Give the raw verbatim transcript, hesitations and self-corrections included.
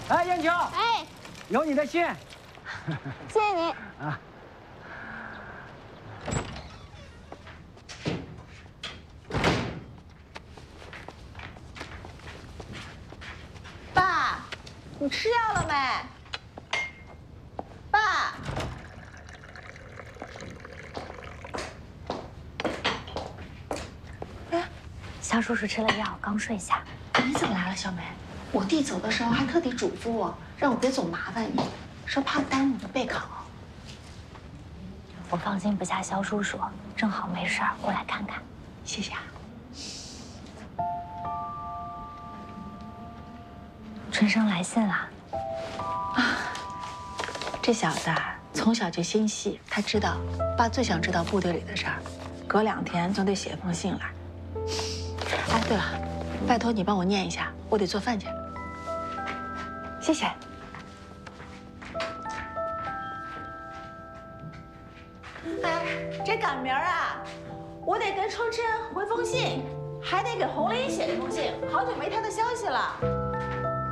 哎，燕秋， 哎， 有你的信。 谢谢你。 啊。 爸，你吃药了没？爸。 肖叔叔吃了药，刚睡下。 你怎么来了，小梅？我弟走的时候还特地嘱咐我，让我别总麻烦你，说怕耽误你备考。 我放心不下肖叔叔，正好没事儿过来看看。 谢谢啊。 春生来信了。 啊，这小子啊，从小就心细，他知道爸最想知道部队里的事儿，隔两天总得写封信来。 哎，对了，拜托你帮我念一下，我得做饭去。谢谢。哎，这赶明儿啊，我得跟春生回封信，还得给红林写一封信，好久没他的消息了。